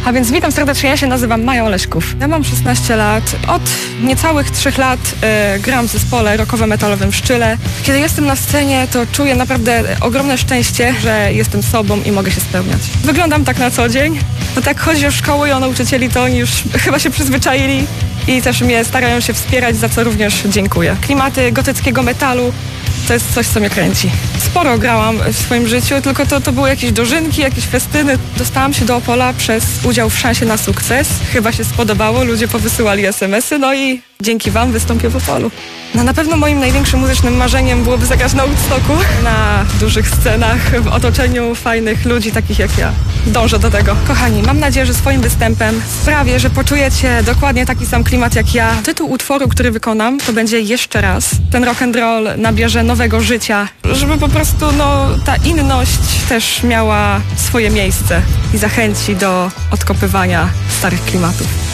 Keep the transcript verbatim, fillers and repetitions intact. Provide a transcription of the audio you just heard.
A więc witam serdecznie, ja się nazywam Maja Oleszków. Ja mam szesnaście lat. Od niecałych trzech lat y, gram w zespole rockowo-metalowym Szczyle. Kiedy jestem na scenie, to czuję naprawdę ogromne szczęście, że jestem sobą i mogę się spełniać. Wyglądam tak na co dzień. No tak chodzi o szkoły i o nauczycieli, to oni już chyba się przyzwyczaili i też mnie starają się wspierać, za co również dziękuję. Klimaty gotyckiego metalu to jest coś, co mnie kręci. Sporo grałam w swoim życiu, tylko to, to były jakieś dożynki, jakieś festyny. Dostałam się do Opola przez udział w Szansie na sukces. Chyba się spodobało, ludzie powysyłali es em esy, no i dzięki wam wystąpię w Opolu. No na pewno moim największym muzycznym marzeniem byłoby zagrać na Woodstocku, na dużych scenach, w otoczeniu fajnych ludzi, takich jak ja. Dążę do tego. Kochani, mam nadzieję, że swoim występem sprawię, że poczujecie dokładnie taki sam klimat jak ja. Tytuł utworu, który wykonam, to będzie Jeszcze raz. Ten rock and roll nabierze nowego życia, żeby po prostu no, ta inność też miała swoje miejsce i zachęci do odkopywania starych klimatów.